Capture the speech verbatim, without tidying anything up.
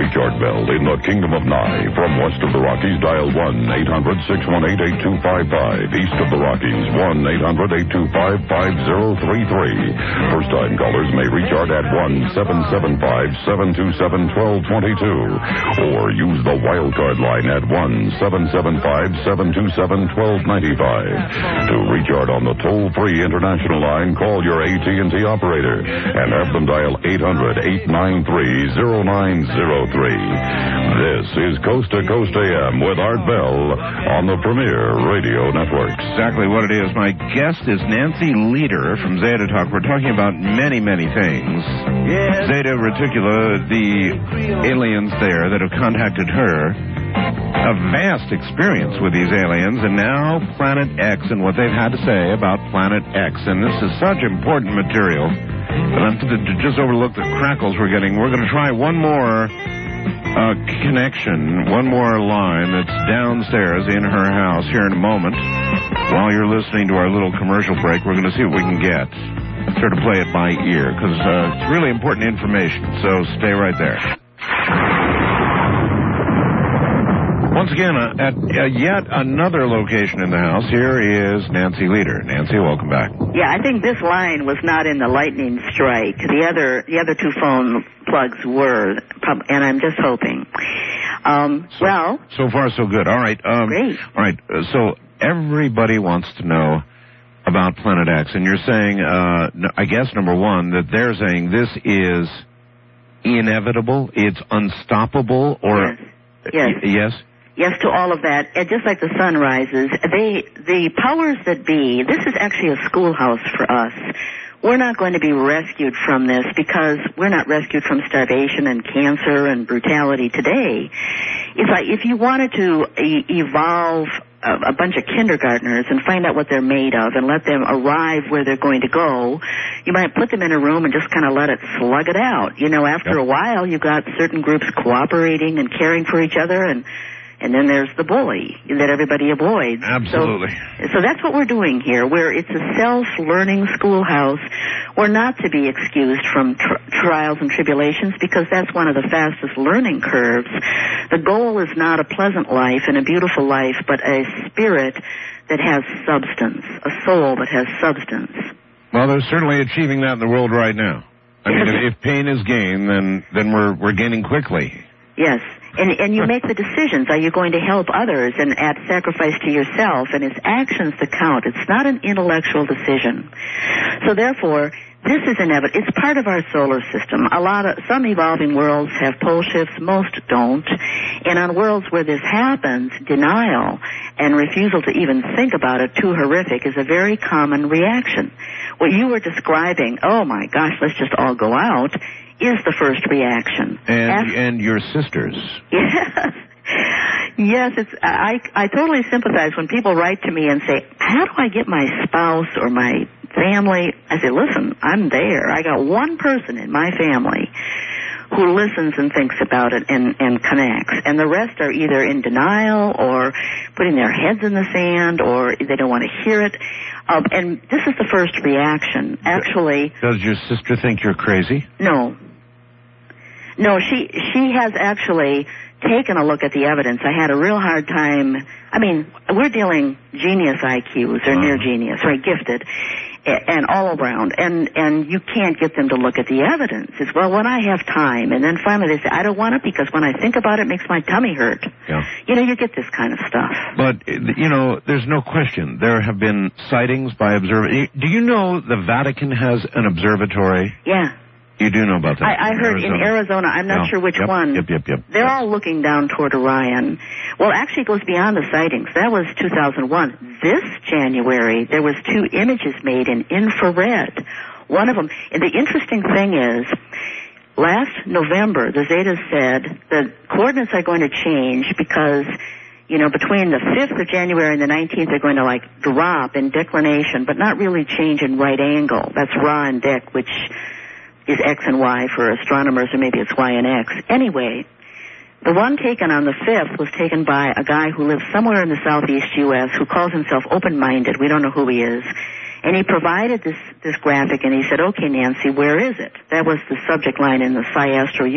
reach Art Bell in the Kingdom of Nye. From west of the Rockies, dial one eight hundred six one eight eight two five five. East of the Rockies, one eight hundred eight two five five zero three three. First-time callers may reach Art at one seven seven five seven two seven one two two two. Or use the wildcard line at one seven seven five seven two seven one two nine five. To reach Art on the toll-free international line, call your A T and T operator and have them dial eight hundred eight nine three zero nine zero three. This is Coast to Coast A M with Art Bell on the Premier Radio Network. Exactly what it is. My guest is Nancy Lieder from Zeta Talk. We're talking about many, many things. Yes. Zeta Reticula, the aliens there that have contacted her, a vast experience with these aliens, and now Planet X and what they've had to say about Planet X. And this is such important material that I'm to, to just overlook the crackles we're getting. We're going to try one more uh, connection, one more line that's downstairs in her house here in a moment. While you're listening to our little commercial break, we're going to see what we can get. Sort of play it by ear, because uh, it's really important information, so stay right there. Once again, uh, at uh, yet another location in the house, here is Nancy Lieder. Nancy, welcome back. Yeah, I think this line was not in the lightning strike. The other the other two phone plugs were, and I'm just hoping. Um, so, well... So far, so good. All right. Um, great. All right, uh, so everybody wants to know about Planet X, and you're saying, uh, I guess, number one, that they're saying this is inevitable, it's unstoppable, or... Yes. Yes. Y- yes? Yes, to all of that. And just like the sun rises, they, the powers that be, this is actually a schoolhouse for us. We're not going to be rescued from this because we're not rescued from starvation and cancer and brutality today. It's like if you wanted to e- evolve a, a bunch of kindergartners and find out what they're made of and let them arrive where they're going to go, you might put them in a room and just kind of let it slug it out. You know, after yep. a while, you've got certain groups cooperating and caring for each other, and And then there's the bully that everybody avoids. Absolutely. So, so that's what we're doing here, where it's a self-learning schoolhouse. We're not to be excused from tr- trials and tribulations because that's one of the fastest learning curves. The goal is not a pleasant life and a beautiful life, but a spirit that has substance, a soul that has substance. Well, they're certainly achieving that in the world right now. I mean, if, if pain is gain, then then we're we're gaining quickly. Yes. And, and you make the decisions. Are you going to help others and at sacrifice to yourself? And it's actions that count. It's not an intellectual decision. So therefore, this is inevitable. It's part of our solar system. A lot of, some evolving worlds have pole shifts, most don't. And on worlds where this happens, denial and refusal to even think about it, too horrific, is a very common reaction. What you were describing, oh my gosh, let's just all go out, is the first reaction. And As, and your sisters. Yes. Yes, it's I I totally sympathize when people write to me and say, how do I get my spouse or my family? I say, listen, I'm there. I got one person in my family who listens and thinks about it and, and connects. And the rest are either in denial or putting their heads in the sand or they don't want to hear it. Um, and this is the first reaction. Actually... Does your sister think you're crazy? No. No, she she has actually taken a look at the evidence. I had a real hard time. I mean, we're dealing genius I Qs or near genius, right, gifted, and all around. And and you can't get them to look at the evidence. It's, well, when I have time. And then finally they say, I don't want it because when I think about it, it makes my tummy hurt. Yeah. You know, you get this kind of stuff. But, you know, there's no question. There have been sightings by observers. Do you know the Vatican has an observatory? Yeah. You do know about that? I, I heard Arizona. in Arizona. I'm not yeah. sure which yep. one. Yep, yep, yep. They're yep. all looking down toward Orion. Well, actually, it goes beyond the sightings. That was two thousand one. This January, there was two images made in infrared. One of them, and the interesting thing is, last November, the Zetas said the coordinates are going to change because, you know, between the fifth of January and the nineteenth, they're going to, like, drop in declination, but not really change in right angle. That's Ra and Dec, which is X and Y for astronomers, or maybe it's Y and X. Anyway, the one taken on the fifth was taken by a guy who lives somewhere in the southeast U S who calls himself open-minded. We don't know who he is. And he provided this, this graphic, and he said, okay, Nancy, where is it? That was the subject line in the Sci Astro